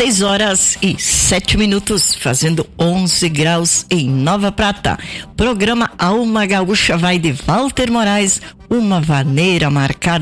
6h07, fazendo 11 graus em Nova Prata. Programa Alma Gaúcha vai de Walter Moraes, uma vaneira marcada